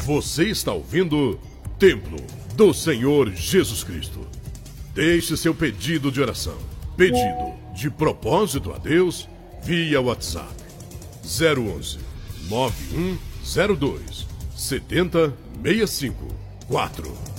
Você está ouvindo Templo do Senhor Jesus Cristo. Deixe seu pedido de oração, pedido de propósito a Deus via WhatsApp 011 9102 7065 4.